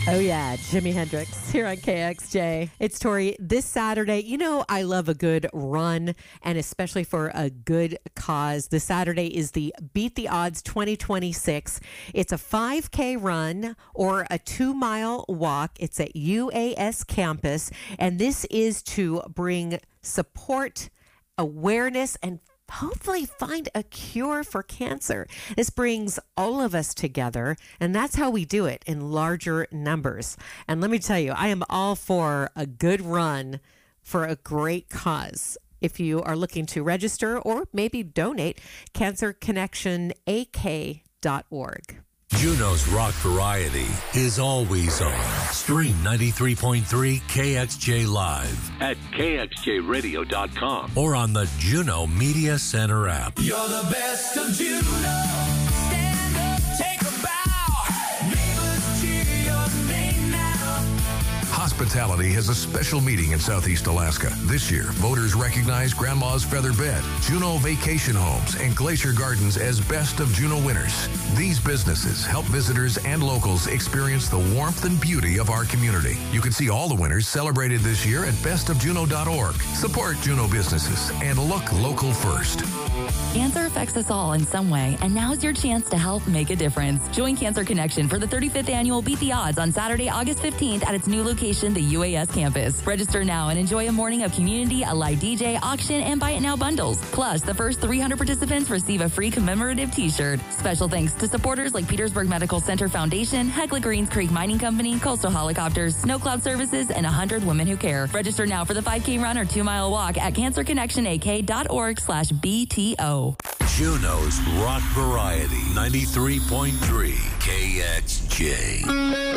Oh, yeah. Jimi Hendrix here on KXJ. It's Tori. This Saturday, you know, I love a good run, and especially for a good cause. This Saturday is the Beat the Odds 2026. It's a 5K run or a 2-mile walk. It's at UAS campus, and this is to bring support, awareness, and hopefully find a cure for cancer. This brings all of us together, and that's how we do it in larger numbers. And let me tell you, I am all for a good run for a great cause. If you are looking to register or maybe donate, cancerconnectionak.org. Juno's Rock Variety is always on. Stream 93.3 KXJ Live at KXJRadio.com or on the Juno Media Center app. You're the best of Juno. Stand up, take a bow. Neighbors cheer your name now. Hospitality has a special meeting in Southeast Alaska. This year, voters recognize Grandma's Feather Bed, Juno Vacation Homes, and Glacier Gardens as Best of Juno winners. These businesses help visitors and locals experience the warmth and beauty of our community. You can see all the winners celebrated this year at bestofjuno.org. Support Juno businesses and look local first. Cancer affects us all in some way, and now's your chance to help make a difference. Join Cancer Connection for the 35th annual Beat the Odds on Saturday, August 15th at its new location, the UAS campus. Register now and enjoy a morning of community, a live DJ, auction, and buy it now bundles. Plus, the first 300 participants receive a free commemorative t-shirt. Special thanks to supporters like Petersburg Medical Center Foundation, Hecla Greens Creek Mining Company, Coastal Helicopters, Snow Cloud Services, and 100 Women Who Care. Register now for the 5K run or 2-mile walk at cancerconnectionak.org/BTO. Juno's Rock Variety 93.3 KXJ.